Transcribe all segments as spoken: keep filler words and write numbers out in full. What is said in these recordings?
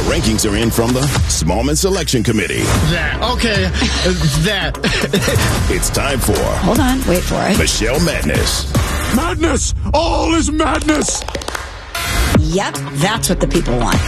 rankings are in from the Smallman Selection Committee. That. Okay. that. It's time for... Hold on. Wait for it. Michelle Madness. Madness! All is madness! Yep, that's what the people want.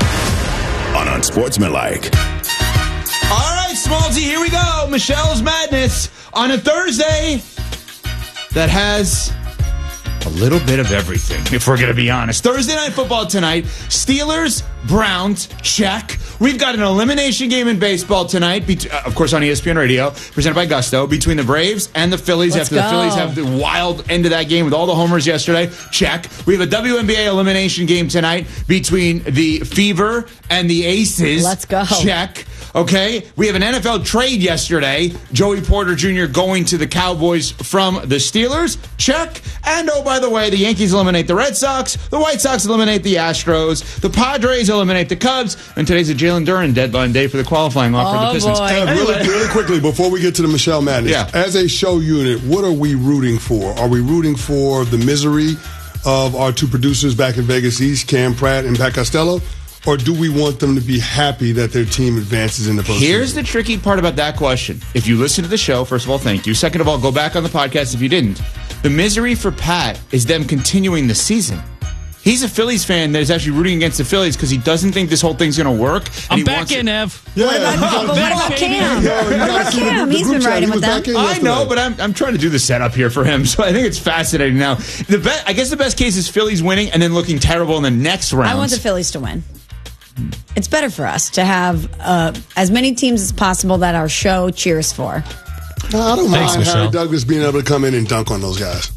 On Unsportsmanlike. All right, Smallsy, here we go. Michelle's Madness on a Thursday that has a little bit of everything, if we're going to be honest. Thursday Night Football tonight. Steelers, Browns, check. We've got an elimination game in baseball tonight, be- uh, of course on E S P N Radio, presented by Gusto, between the Braves and the Phillies. Let's after go. the Phillies have the wild end of that game with all the homers yesterday. Check. We have a W N B A elimination game tonight between the Fever and the Aces. Let's go. Check. Okay, we have an N F L trade yesterday. Joey Porter Junior going to the Cowboys from the Steelers. Check. And oh, by the way, the Yankees eliminate the Red Sox. The White Sox eliminate the Astros. The Padres eliminate the Cubs. And today's a Jalen Duren deadline day for the qualifying offer Oh, for the Pistons. boy. Uh, Anyway. really, really quickly, before we get to the Michelle Madness, Yeah. as a show unit, what are we rooting for? Are we rooting for the misery of our two producers back in Vegas East, Cam Pratt and Pat Costello? Or do we want them to be happy that their team advances in the postseason? Here's the tricky part about that question. If you listen to the show, first of all, thank you. Second of all, go back on the podcast if you didn't. The misery for Pat is them continuing the season. He's a Phillies fan that is actually rooting against the Phillies because he doesn't think this whole thing's going to work. and I'm he back wants in, it. Ev. Yeah, What about, but what about Cam? Yo, you What gotta about see the- Cam? the He's group been chat. riding He with was them. back in I yesterday. know, but I'm I'm trying to do the setup here for him, so I think it's fascinating. Now, the be- I guess the best case is Phillies winning and then looking terrible in the next round. I want the Phillies to win. It's better for us to have uh, as many teams as possible that our show cheers for. No, I don't Thanks, mind Michelle. Harry Douglas being able to come in and dunk on those guys.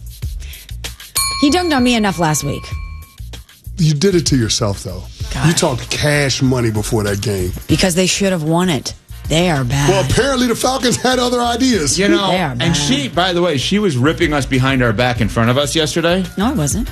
He dunked on me enough last week. You did it to yourself, though. God. You talked cash money before that game. Because they should have won it. They are bad. Well, apparently the Falcons had other ideas. You know, They are bad. and she, by the way, she was ripping us behind our back in front of us yesterday. no, I wasn't.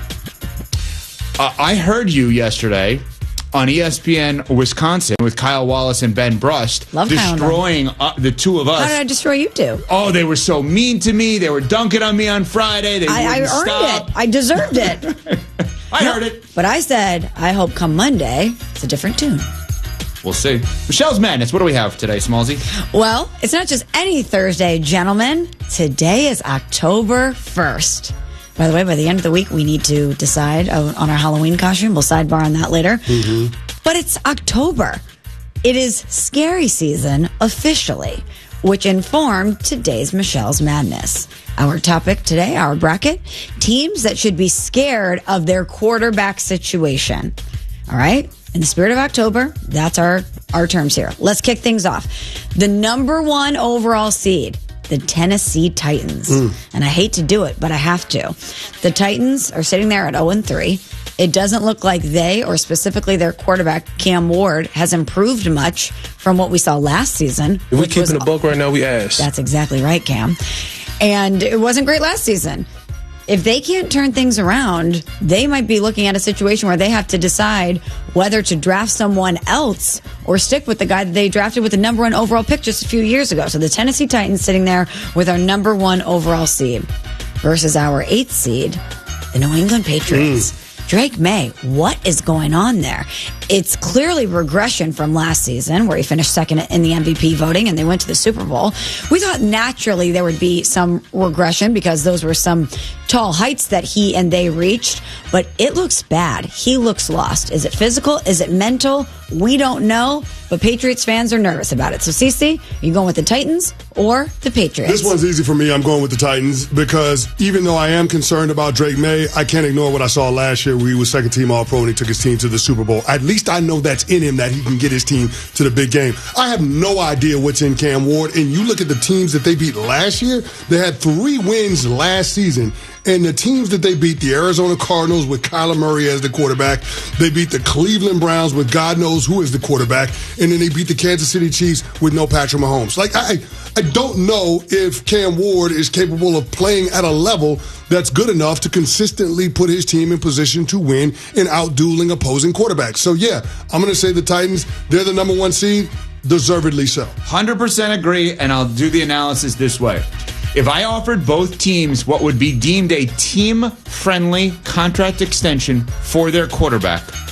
Uh, I heard you yesterday on E S P N Wisconsin with Kyle Wallace and Ben Brust Love Kyle and Ben. destroying uh, the two of us. How did I destroy you two? Oh, they were so mean to me. They were dunking on me on Friday. They I, I wouldn't earned stop. it. I deserved it. I heard it. But I said, I hope come Monday, it's a different tune. We'll see. Michelle's Madness. What do we have today, Smallsy? Well, it's not just any Thursday, gentlemen. Today is October first. By the way, by the end of the week, we need to decide on our Halloween costume. We'll sidebar on that later. Mm-hmm. But it's October. It is scary season officially, which informed today's Michelle's Madness. Our topic today, our bracket, teams that should be scared of their quarterback situation. All right? In the spirit of October, that's our, our terms here. Let's kick things off. The number one overall seed, the Tennessee Titans. And I hate to do it, but I have to. The Titans are sitting there at oh and three. It doesn't look like they, or specifically their quarterback, Cam Ward, has improved much from what we saw last season. If we which was- keeping the buck right now, we ass. That's exactly right, Cam. And it wasn't great last season. If they can't turn things around, they might be looking at a situation where they have to decide whether to draft someone else or stick with the guy that they drafted with the number one overall pick just a few years ago. So the Tennessee Titans sitting there with our number one overall seed versus our eighth seed, the New England Patriots. Mm. Drake May, what is going on there? It's clearly regression from last season where he finished second in the M V P voting and they went to the Super Bowl. We thought naturally there would be some regression because those were some tall heights that he and they reached, but it looks bad. He looks lost. Is it physical? Is it mental? We don't know, but Patriots fans are nervous about it. So, Cece, are you going with the Titans or the Patriots? This one's easy for me. I'm going with the Titans because even though I am concerned about Drake May, I can't ignore what I saw last year where he was second team All-Pro and he took his team to the Super Bowl. At least I know that's in him, that he can get his team to the big game. I have no idea what's in Cam Ward, and you look at the teams that they beat last year, they had three wins last season. And the teams that they beat, the Arizona Cardinals with Kyler Murray as the quarterback. They beat the Cleveland Browns with God knows who is the quarterback. And then they beat the Kansas City Chiefs with no Patrick Mahomes. Like, I, I don't know if Cam Ward is capable of playing at a level that's good enough to consistently put his team in position to win and out-dueling opposing quarterbacks. So, yeah, I'm going to say the Titans, they're the number one seed, deservedly so. one hundred percent agree, and I'll do the analysis this way. If I offered both teams what would be deemed a team-friendly contract extension for their quarterback,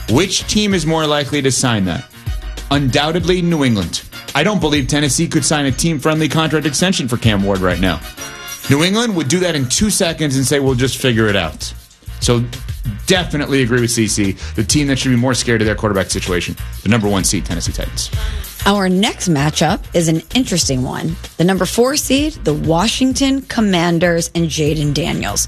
Which team is more likely to sign that? Undoubtedly, New England. I don't believe Tennessee could sign a team-friendly contract extension for Cam Ward right now. New England would do that in two seconds and say, we'll just figure it out. So definitely agree with C C. The team that should be more scared of their quarterback situation, the number one seed, Tennessee Titans. Our next matchup is an interesting one. The number four seed, the Washington Commanders and Jaden Daniels.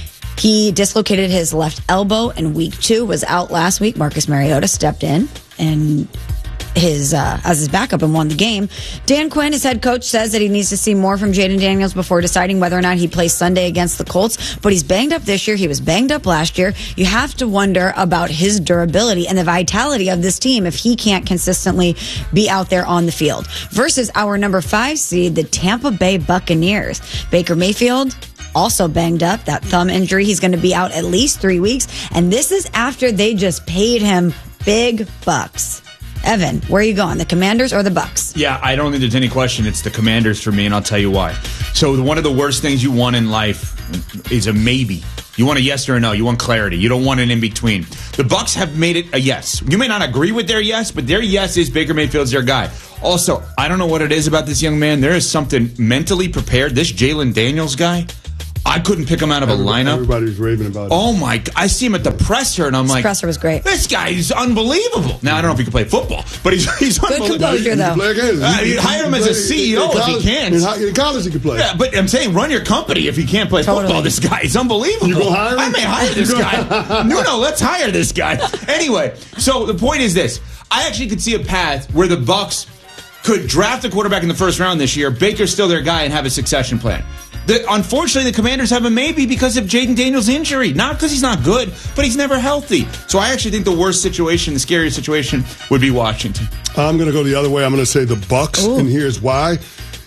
He dislocated his left elbow in week two, was out last week. Marcus Mariota stepped in and his uh, as his backup and won the game. Dan Quinn, his head coach, says that he needs to see more from Jaden Daniels before deciding whether or not he plays Sunday against the Colts. But he's banged up this year. He was banged up last year. You have to wonder about his durability and the vitality of this team if he can't consistently be out there on the field. Versus our number five seed, the Tampa Bay Buccaneers. Baker Mayfield, also banged up, that thumb injury. He's going to be out at least three weeks. And this is after they just paid him big bucks. Evan, where are you going? The Commanders or the Bucks? Yeah, I don't think there's any question. It's the Commanders for me, and I'll tell you why. So one of the worst things you want in life is a maybe. You want a yes or a no. You want clarity. You don't want an in-between. The Bucks have made it a yes. You may not agree with their yes, but their yes is Baker Mayfield's their guy. Also, I don't know what it is about this young man. There is something mentally prepared. This Jalen Daniels guy, I couldn't pick him out of a Everybody, lineup. Everybody's raving about it. Oh, my God. I see him at the presser, and I'm His like... presser was great. This guy is unbelievable. Now, I don't know if he can play football, but he's, he's Good unbelievable. composure, though. Play again. Uh, you hire him as a C E O if he can. In, in college, he can play. Yeah, but I'm saying run your company if he can't play Totally. football. This guy is unbelievable. You gonna hire him? I may hire this guy. No, no, let's hire this guy. Anyway, so the point is this. I actually could see a path where the Bucks could draft a quarterback in the first round this year, Baker's still their guy, and have a succession plan. The, unfortunately, the Commanders have a maybe because of Jaden Daniels' injury. Not because he's not good, but he's never healthy. So I actually think the worst situation, the scariest situation, would be Washington. I'm going to go the other way. I'm going to say the Bucks, Ooh. and here's why.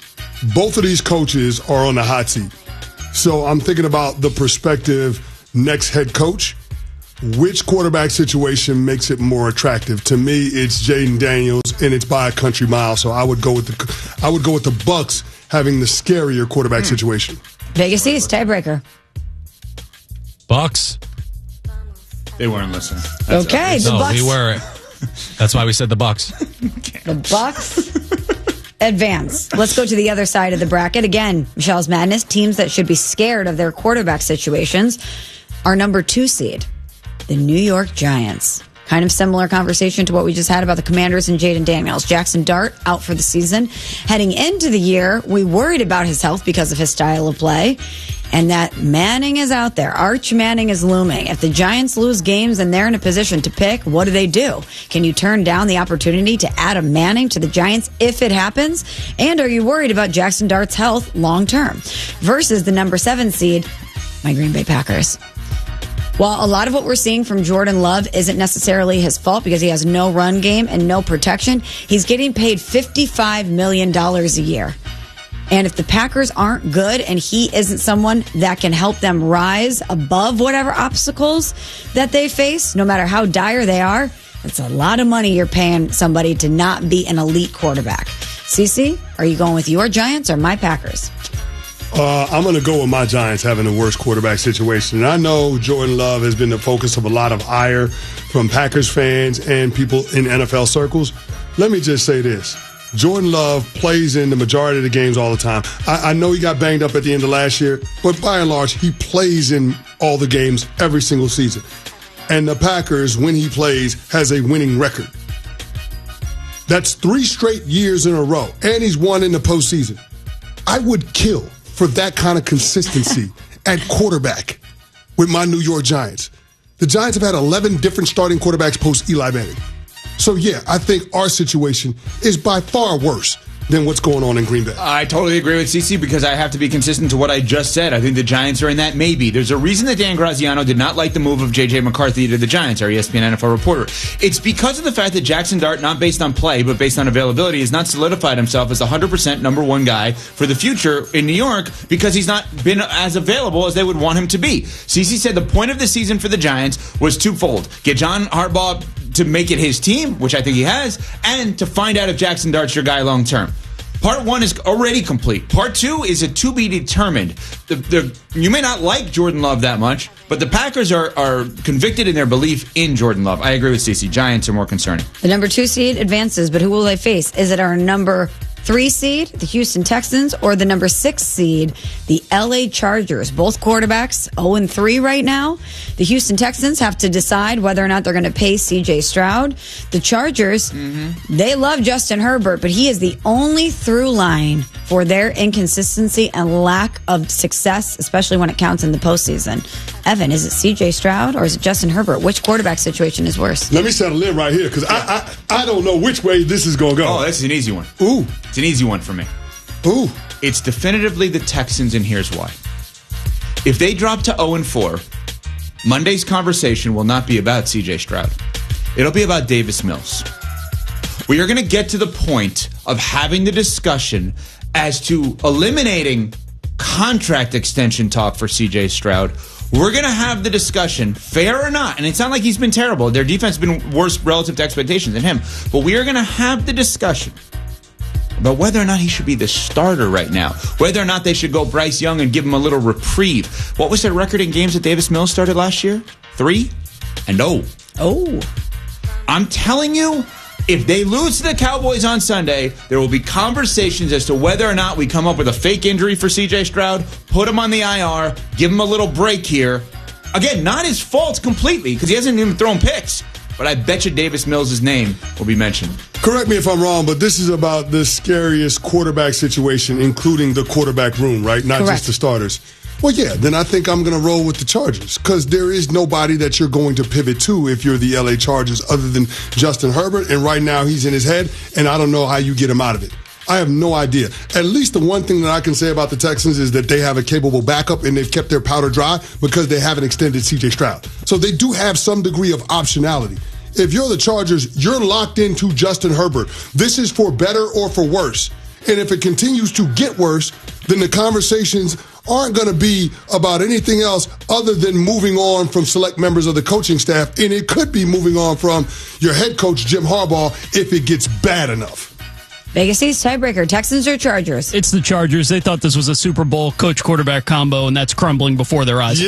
Both of these coaches are on the hot seat. So I'm thinking about the prospective next head coach. Which quarterback situation makes it more attractive? To me, it's Jaden Daniels, and it's by a country mile. So I would go with the I would go with the Bucks having the scarier quarterback Hmm. situation. Vegas East, tiebreaker. Bucks. They weren't listening. That's Okay, the No, Bucks. we were. That's why we said the Bucks. The Bucks advance. Let's go to the other side of the bracket. Again, Michelle's Madness, teams that should be scared of their quarterback situations. Our number two seed, the New York Giants. Kind of similar conversation to what we just had about the Commanders and Jaden Daniels. Jackson Dart out for the season. Heading into the year, we worried about his health because of his style of play. And that Manning is out there. Arch Manning is looming. If the Giants lose games and they're in a position to pick, what do they do? Can you turn down the opportunity to add a Manning to the Giants if it happens? And are you worried about Jackson Dart's health long term? Versus the number seven seed, my Green Bay Packers. While a lot of what we're seeing from Jordan Love isn't necessarily his fault because he has no run game and no protection, he's getting paid fifty-five million dollars a year. And if the Packers aren't good and he isn't someone that can help them rise above whatever obstacles that they face, no matter how dire they are, that's a lot of money you're paying somebody to not be an elite quarterback. Cece, are you going with your Giants or my Packers? Uh, I'm going to go with my Giants having the worst quarterback situation. And I know Jordan Love has been the focus of a lot of ire from Packers fans and people in N F L circles. Let me just say this. Jordan Love plays in the majority of the games all the time. I, I know he got banged up at the end of last year, but by and large, he plays in all the games every single season. And the Packers, when he plays, has a winning record. That's three straight years in a row. And he's won in the postseason. I would kill for that kind of consistency at quarterback with my New York Giants. The Giants have had eleven different starting quarterbacks post Eli Manning. So, yeah, I think our situation is by far worse than what's going on in Green Bay. I totally agree with C C because I have to be consistent to what I just said. I think the Giants are in that maybe. There's a reason that Dan Graziano did not like the move of J J McCarthy to the Giants, our E S P N N F L reporter. It's because of the fact that Jackson Dart, not based on play, but based on availability, has not solidified himself as the one hundred percent number one guy for the future in New York because he's not been as available as they would want him to be. C C said the point of the season for the Giants was twofold. Get John Harbaugh to make it his team, which I think he has, and to find out if Jackson Dart's your guy long term. Part one is already complete. Part two is a to be determined. The, the, you may not like Jordan Love that much, but the Packers are, are convicted in their belief in Jordan Love. I agree with Stacey. Giants are more concerning. The number two seed advances, but who will they face? Is it our number three seed, the Houston Texans, or the number six seed, the L A Chargers? Both quarterbacks oh and three right now. The Houston Texans have to decide whether or not they're going to pay C J Stroud. The Chargers, mm-hmm. they love Justin Herbert, but he is the only through line for their inconsistency and lack of success, especially when it counts in the postseason. Evan, is it C J Stroud or is it Justin Herbert? Which quarterback situation is worse? Let me settle in right here because I, I I don't know which way this is going to go. Oh, this is an easy one. Ooh. It's an easy one for me. Ooh. It's definitively the Texans, and here's why. If they drop to oh and four, Monday's conversation will not be about C J Stroud. It'll be about Davis Mills. We are going to get to the point of having the discussion as to eliminating contract extension talk for C J Stroud. We're going to have the discussion, fair or not, and it's not like he's been terrible. Their defense has been worse relative to expectations than him. But we are going to have the discussion about whether or not he should be the starter right now, whether or not they should go Bryce Young and give him a little reprieve. What was their record in games that Davis Mills started last year? Three and oh. Oh. I'm telling you, if they lose to the Cowboys on Sunday, there will be conversations as to whether or not we come up with a fake injury for C J Stroud, put him on the I R, give him a little break here. Again, not his fault completely, because he hasn't even thrown picks. But I bet you Davis Mills' name will be mentioned. Correct me if I'm wrong, but this is about the scariest quarterback situation, including the quarterback room, right? Not Correct. just the starters. Well, yeah, then I think I'm going to roll with the Chargers because there is nobody that you're going to pivot to if you're the L A Chargers other than Justin Herbert, and right now he's in his head, and I don't know how you get him out of it. I have no idea. At least the one thing that I can say about the Texans is that they have a capable backup and they've kept their powder dry because they haven't extended C J Stroud. So they do have some degree of optionality. If you're the Chargers, you're locked into Justin Herbert. This is for better or for worse. And if it continues to get worse, then the conversations aren't going to be about anything else other than moving on from select members of the coaching staff. And it could be moving on from your head coach, Jim Harbaugh, if it gets bad enough. Vegas East tiebreaker, Texans or Chargers? It's the Chargers. They thought this was a Super Bowl coach-quarterback combo, and that's crumbling before their eyes.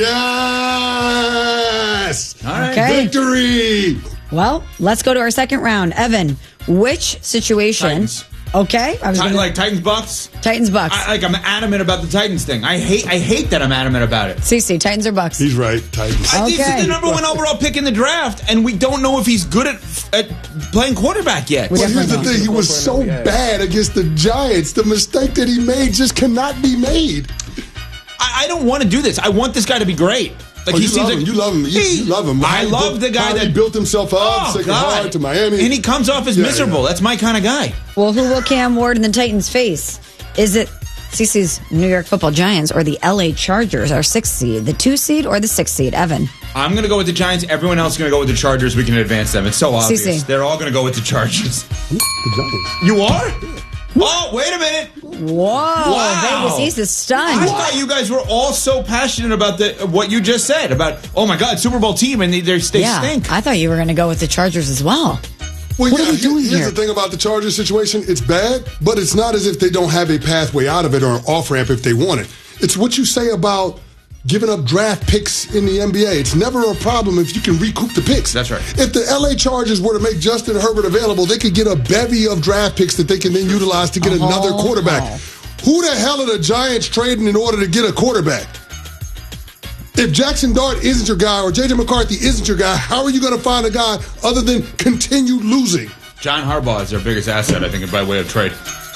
Yes! All right. Okay. Victory! Well, let's go to our second round. Evan, which situation? Titans. Okay. I was Titan, gonna, like Titans Bucks. Titans Bucks. I, like I'm adamant about the Titans thing. I hate I hate that I'm adamant about it. Cece, Titans or Bucks? He's right, Titans. I think Okay. he's the number one overall pick in the draft, and we don't know if he's good at at playing quarterback yet. We Well, here's the definitely thing. He was so bad against the Giants. The mistake that he made just cannot be made. I, I don't want to do this. I want this guy to be great. Like Oh, he you, seems love like him. you love him. You, He- you love him. I How he love built- the guy how that he built himself up, Oh, Sacred God. Heart to Miami. And he comes off as Yeah, miserable. yeah. That's my kind of guy. Well, who will Cam Ward and the Titans face? Is it Cece's New York Football Giants or the L A Chargers, our sixth seed, the two seed or the sixth seed? Evan. I'm going to go with the Giants. Everyone else is going to go with the Chargers. We can advance them. It's so obvious. C C. They're all going to go with the Chargers. The Giants. You are? Oh, wait a minute. Whoa, Wow. Vegas East is I stunned. thought you guys were all so passionate about the what you just said about, oh my God, Super Bowl team, and they, they, they yeah, stink. I thought you were going to go with the Chargers as well. Well, What yeah, are we here- doing here's here? the thing about the Chargers situation. It's bad, but it's not as if they don't have a pathway out of it or an off-ramp if they want it. It's what you say about giving up draft picks in the N B A. It's never a problem if you can recoup the picks. That's right. If the L A Chargers were to make Justin Herbert available, they could get a bevy of draft picks that they can then utilize to get Oh. another quarterback. Who the hell are the Giants trading in order to get a quarterback? If Jackson Dart isn't your guy or J J McCarthy isn't your guy, how are you going to find a guy other than continue losing? John Harbaugh is their biggest asset, I think, by way of trade.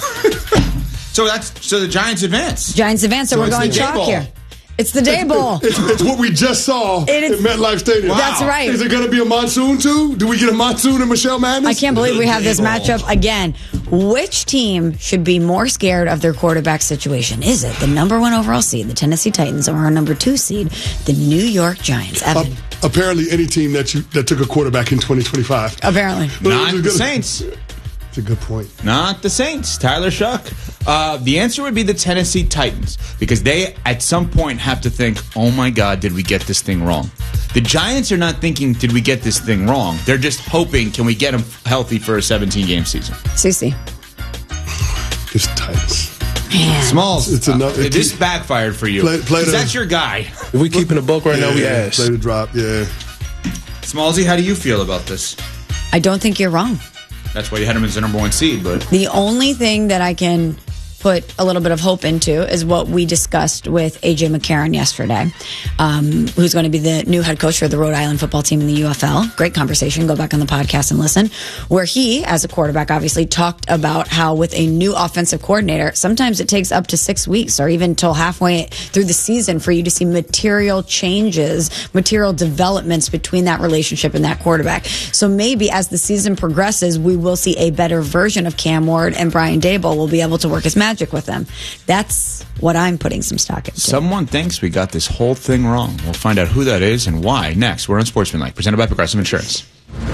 so that's so the Giants advance. Giants advance, so, So we're it's going the Day chalk Bowl. here. It's the day bowl. It's, it's what we just saw It is- in MetLife Stadium. Wow. That's right. Is it going to be a monsoon too? Do we get a monsoon in Michelle Madness? I can't believe we have this matchup again. Which team should be more scared of their quarterback situation? Is it the number one overall seed, the Tennessee Titans, or our number two seed, the New York Giants? Evan. Uh, apparently, any team that you that took a quarterback in twenty twenty-five. Apparently. Not the Saints. It's a good point. Not the Saints. Tyler Shuck. Uh, the answer would be the Tennessee Titans because they, at some point, have to think, oh my God, did we get this thing wrong? The Giants are not thinking, did we get this thing wrong? They're just hoping, can we get them healthy for a seventeen-game season? Cece. It's tight. Man. Smalls, It's enough. uh, this backfired for you. Play- play 'Cause the- that's your guy. If we keeping a book right yeah, now, we yeah, ask. Play the drop, yeah. Smallsy, how do you feel about this? I don't think you're wrong. That's why you had him as the number one seed, but The only thing that I can put a little bit of hope into is what we discussed with A J McCarron yesterday, um, who's going to be the new head coach for the Rhode Island football team in the U F L. Great conversation. Go back on the podcast and listen. Where he, as a quarterback, obviously talked about how with a new offensive coordinator, sometimes it takes up to six weeks or even till halfway through the season for you to see material changes, material developments between that relationship and that quarterback. So maybe as the season progresses, we will see a better version of Cam Ward, and Brian Daboll will be able to work his magic with them. That's what I'm putting some stock into. someone thinks we got this whole thing wrong. We'll find out who that is and why next. We're on Sportsmanlike, presented by Progressive Insurance.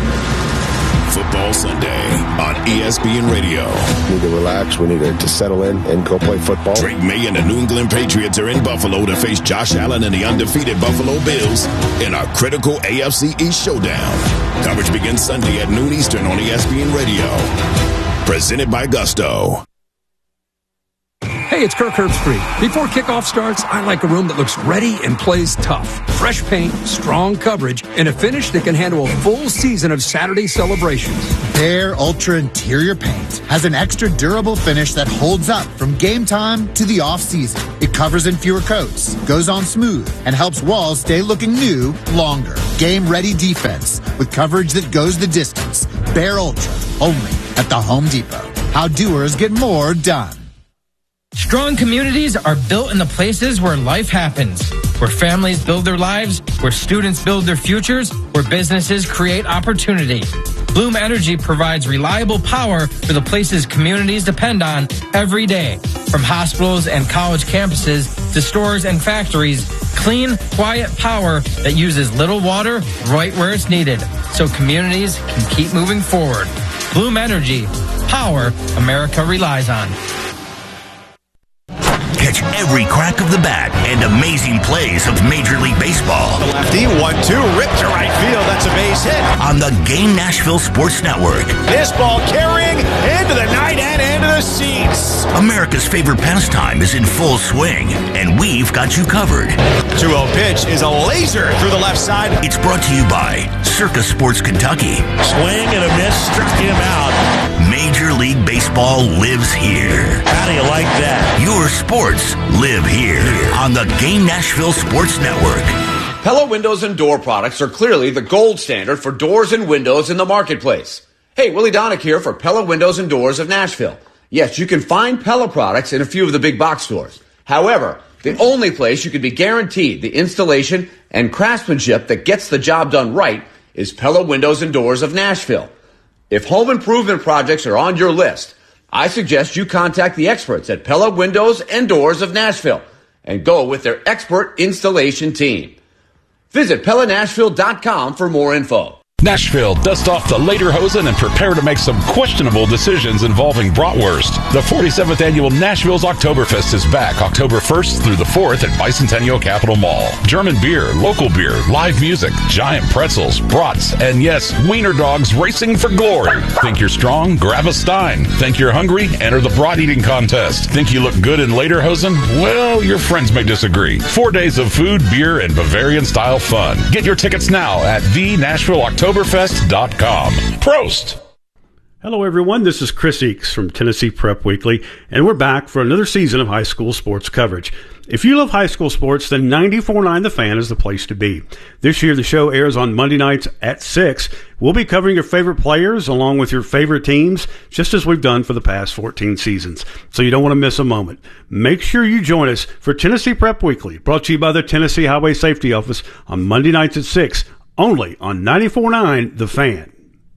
Football Sunday on E S P N Radio. We need to relax. We need to settle in and go play football. Drake May and the New England Patriots are in Buffalo to face Josh Allen and the undefeated Buffalo Bills in a critical A F C East showdown. Coverage begins Sunday at noon Eastern on E S P N Radio. Presented by Gusto. Hey, it's Kirk Herbstreit. Before kickoff starts, I like a room that looks ready and plays tough. Fresh paint, strong coverage, and a finish that can handle a full season of Saturday celebrations. Behr Ultra Interior Paint has an extra durable finish that holds up from game time to the off-season. It covers in fewer coats, goes on smooth, and helps walls stay looking new longer. Game-ready defense with coverage that goes the distance. Behr Ultra, only at the Home Depot. How doers get more done. Strong communities are built in the places where life happens, where families build their lives, where students build their futures, where businesses create opportunity. Bloom Energy provides reliable power for the places communities depend on every day. From hospitals and college campuses to stores and factories, clean, quiet power that uses little water right where it's needed, so communities can keep moving forward. Bloom Energy, power America relies on. Catch every crack of the bat and amazing plays of Major League Baseball. The lefty, one two, ripped to right field. That's a base hit. On the Game Nashville Sports Network. This ball carrying into the night and into the seats. America's favorite pastime is in full swing, and we've got you covered. two oh pitch is a laser through the left side. It's brought to you by Circus Sports Kentucky. Swing and a miss, struck him out. Major League Baseball lives here. How do you like that? Your sports live here on the Game Nashville Sports Network. Pella Windows and Door products are clearly the gold standard for doors and windows in the marketplace. Hey, Willie Donick here for Pella Windows and Doors of Nashville. Yes, you can find Pella products in a few of the big box stores. However, the only place you can be guaranteed the installation and craftsmanship that gets the job done right is Pella Windows and Doors of Nashville. If home improvement projects are on your list, I suggest you contact the experts at Pella Windows and Doors of Nashville and go with their expert installation team. Visit Pella Nashville dot com for more info. Nashville, dust off the lederhosen and prepare to make some questionable decisions involving bratwurst. The forty-seventh Annual Nashville's Oktoberfest is back October first through the fourth at Bicentennial Capitol Mall. German beer, local beer, live music, giant pretzels, brats, and yes, wiener dogs racing for glory. Think you're strong? Grab a Stein. Think you're hungry? Enter the brat eating contest. Think you look good in lederhosen? Well, your friends may disagree. Four days of food, beer, and Bavarian-style fun. Get your tickets now at the Nashville Oktoberfest. Oktoberfest dot com. Prost! Hello, everyone. This is Chris Eakes from Tennessee Prep Weekly, and we're back for another season of high school sports coverage. If you love high school sports, then ninety-four point nine The Fan is the place to be. This year, the show airs on Monday nights at six. We'll be covering your favorite players along with your favorite teams, just as we've done for the past fourteen seasons. So you don't want to miss a moment. Make sure you join us for Tennessee Prep Weekly, brought to you by the Tennessee Highway Safety Office on Monday nights at six. Only on ninety-four point nine The Fan.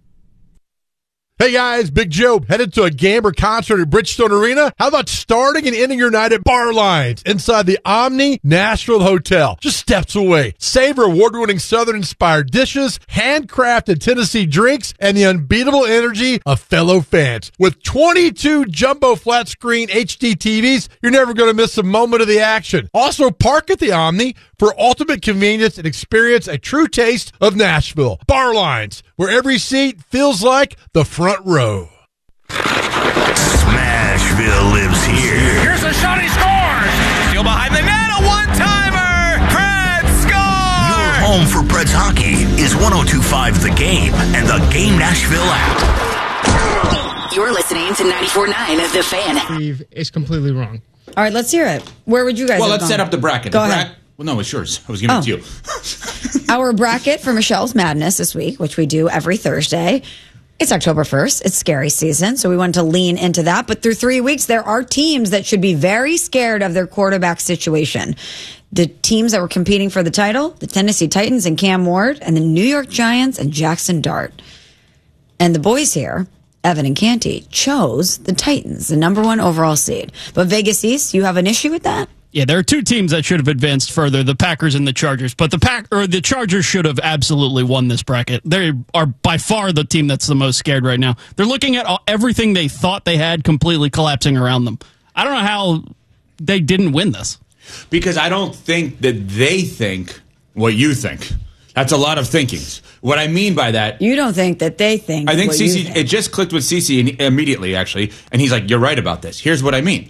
Hey guys, Big Joe, headed to a game or concert at Bridgestone Arena? How about starting and ending your night at Bar Lines inside the Omni Nashville Hotel, just steps away? Savor award-winning Southern-inspired dishes, handcrafted Tennessee drinks, and the unbeatable energy of fellow fans. With twenty-two jumbo flat-screen H D T Vs, you're never going to miss a moment of the action. Also, park at the Omni for ultimate convenience and experience a true taste of Nashville. Bar Lines, where every seat feels like the front row. Smash Nashville lives here. Here's a shot, he scores! Steal behind the net, a one-timer! Preds score! Your home for Preds hockey is one oh two point five The Game and the Game Nashville app. You're listening to ninety-four point nine of The Fan. Steve is completely wrong. All right, let's hear it. Where would you guys Well, have let's gone? set up the bracket. Go the ahead. Bra- well, no, it's yours. I was giving Oh. it to you. Our bracket for Michelle's Madness this week, which we do every Thursday. It's October first. It's scary season, so we wanted to lean into that. But through three weeks, there are teams that should be very scared of their quarterback situation. The teams that were competing for the title, the Tennessee Titans and Cam Ward, and the New York Giants and Jackson Dart. And the boys here, Evan and Canty, chose the Titans, the number one overall seed. But Vegas East, you have an issue with that? Yeah, there are two teams that should have advanced further, the Packers and the Chargers. But the Pack or the Chargers should have absolutely won this bracket. They are by far the team that's the most scared right now. They're looking at all, everything they thought they had completely collapsing around them. I don't know how they didn't win this. Because I don't think that they think what you think. That's a lot of thinkings. What I mean by that, You don't think that they think I think what you Cece, think. it just clicked with Cece immediately, actually, and he's like, you're right about this. Here's what I mean.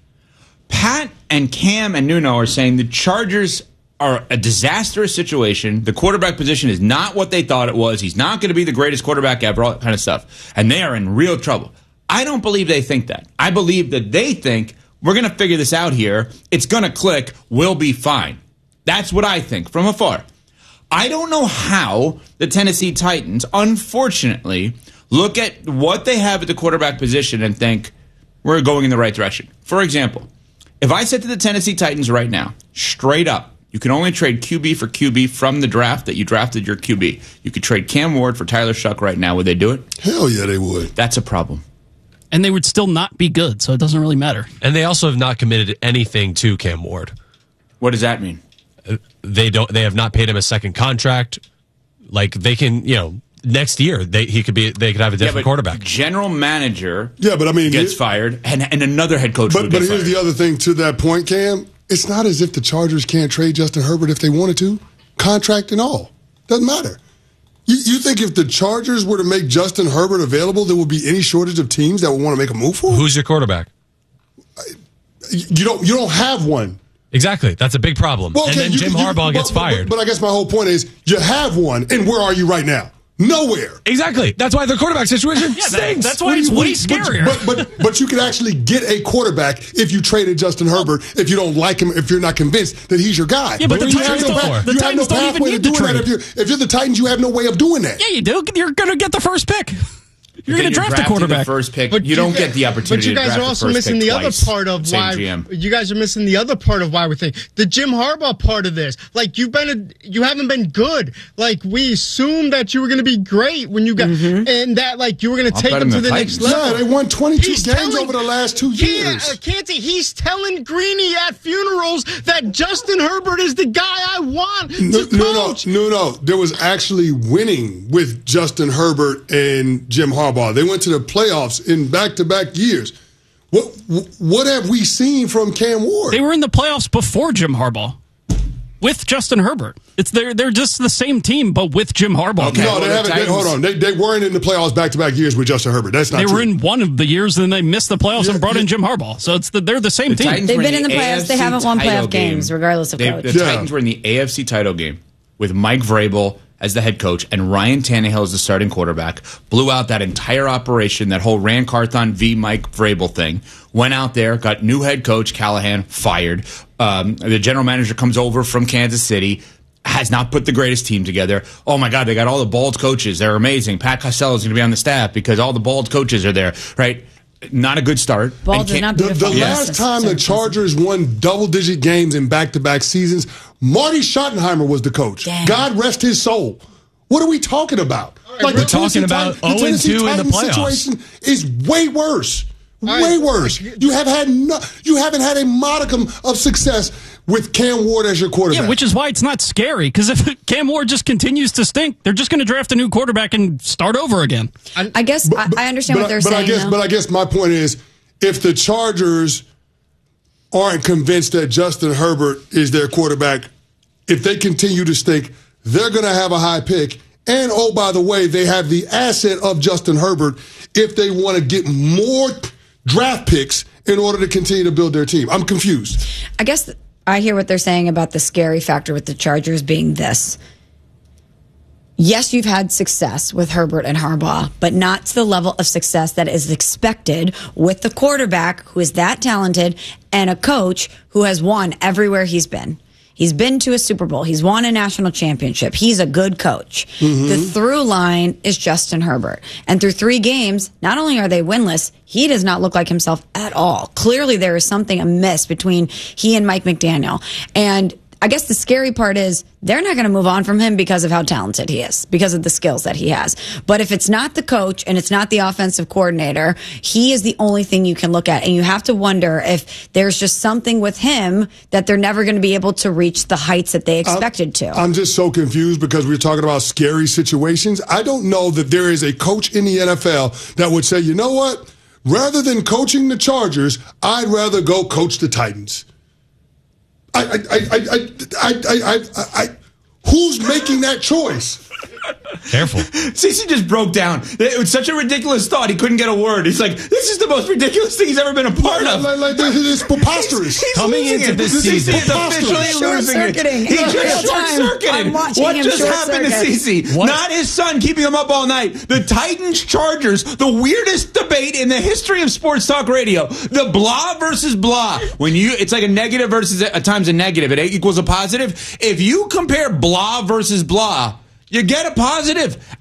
Pat and Cam and Nuno are saying the Chargers are a disastrous situation. The quarterback position is not what they thought it was. He's not going to be the greatest quarterback ever, all that kind of stuff. And they are in real trouble. I don't believe they think that. I believe that they think we're going to figure this out here. It's going to click. We'll be fine. That's what I think from afar. I don't know how the Tennessee Titans, unfortunately, look at what they have at the quarterback position and think we're going in the right direction. For example, if I said to the Tennessee Titans right now, straight up, you can only trade Q B for Q B from the draft that you drafted your Q B. You could trade Cam Ward for Tyler Shuck right now. Would they do it? Hell yeah, they would. That's a problem. And they would still not be good, so it doesn't really matter. And they also have not committed anything to Cam Ward. What does that mean? They don't. They have not paid him a second contract. Like they can, you know, next year they he could be. They could have a different yeah, but quarterback. General manager. Yeah, but I mean, gets it, fired, and and another head coach. But would but get here's fired. the other thing to that point, Cam. It's not as if the Chargers can't trade Justin Herbert if they wanted to, contract and all. Doesn't matter. You, you think if the Chargers were to make Justin Herbert available, there would be any shortage of teams that would want to make a move for him? Who's your quarterback? You don't. You don't have one. Exactly. That's a big problem. Well, and okay, then you- Jim you- Harbaugh but- gets but- fired. But, but I guess my whole point is you have one, and where are you right now? Nowhere. Exactly. That's why the quarterback situation Yeah, that- stinks. that's why What do it's you- way what- scarier. But, but but you could actually get a quarterback if you traded Justin Herbert. If you don't like him, if you're not convinced that he's your guy. Yeah, but the you Titans have no, don't- path- the you have Titans no don't even pathway to need to doing that. trade. If you're if you're the Titans, you have no way of doing that. Yeah, you do. You're going to get the first pick. You're Okay, going to draft a drafting quarterback. The first pick. But you don't guys- get the opportunity. But you guys to draft are also the first missing pick the other twice. part of Same why G M. you guys are missing the other part of why we think the Jim Harbaugh part of this. Like you've been, a, you haven't been good. Like we assumed that you were going to be great when you got, and that like you were going to I'll take bet them him to the the next Titans. level. Yeah, they won twenty-two He's games telling- over the last two He, years. uh, Canty, he's telling Greeny at funerals that Justin Herbert is the guy I want No, to no, no, coach. no, no. There was actually winning with Justin Herbert and Jim Harbaugh. They went to the playoffs in back-to-back years. What what have we seen from Cam Ward? They were in the playoffs before Jim Harbaugh with Justin Herbert. It's they're they're just the same team, but with Jim Harbaugh. Okay. no, well, they the haven't. They, Titans- hold on, they, they weren't in the playoffs back-to-back years with Justin Herbert. That's not They true. were in one of the years, then they missed the playoffs Yeah, and brought in yeah. Jim Harbaugh. So it's the, they're the same The team. Titans They've were been in the A playoffs. F They C haven't won title playoff games, regardless of They- coach. The Yeah. Titans were in the A F C title game with Mike Vrabel as the head coach and Ryan Tannehill as the starting quarterback. Blew out that entire operation, that whole Rand Carthon v. Mike Vrabel thing. Went out there, got new head coach Callahan fired. Um, the general manager comes over from Kansas City. Has not put the greatest team together. Oh my God, they got all the bald coaches. They're amazing. Pat Costello is going to be on the staff because all the bald coaches are there, right? Not a good start. Bald And does Cam- not The, be a the fault. last Yes. time the Chargers won double-digit games in back-to-back seasons, Marty Schottenheimer was the coach. Damn. God rest his soul. What are we talking about? We're the talking Tennessee about Tit- the oh and two Tennessee in the Titans playoffs. situation is way worse. right. Way worse. You have had no, you haven't had a modicum of success with Cam Ward as your quarterback. Yeah, which is why it's not scary. Because if Cam Ward just continues to stink, they're just going to draft a new quarterback and start over again. I guess I, I understand but, what they're but saying. I guess, though. but I guess my point is, if the Chargers aren't convinced that Justin Herbert is their quarterback, if they continue to stink, they're going to have a high pick. And oh, by the way, they have the asset of Justin Herbert if they want to get more draft picks in order to continue to build their team? I'm confused. I guess I hear what they're saying about the scary factor with the Chargers being this. Yes, you've had success with Herbert and Harbaugh, but not to the level of success that is expected with the quarterback who is that talented and a coach who has won everywhere he's been. He's been to a Super Bowl. He's won a national championship. He's a good coach. Mm-hmm. The through line is Justin Herbert. And through three games, not only are they winless, he does not look like himself at all. Clearly, there is something amiss between he and Mike McDaniel. And I guess the scary part is they're not going to move on from him because of how talented he is, because of the skills that he has. But if it's not the coach and it's not the offensive coordinator, he is the only thing you can look at. And you have to wonder if there's just something with him that they're never going to be able to reach the heights that they expected to. I'm just so confused because we're talking about scary situations. I don't know that there is a coach in the N F L that would say, you know what? Rather than coaching the Chargers, I'd rather go coach the Titans. I, I, I, I, I, I, I, I, who's making that choice? Careful. Cece just broke down. It was such a ridiculous thought. He couldn't get a word. He's like, this is the most ridiculous thing he's ever been a part like, of. Like, like, this is preposterous. He's, he's Coming into it. this, this season. He's officially losing it. He just short-circuited. What just happened to Cece? Not his son keeping him up all night. The Titans-Chargers, the weirdest debate in the history of sports talk radio. The blah versus blah. When you, it's like a negative versus a times a negative. It equals a positive. If you compare blah versus blah, you get a positive.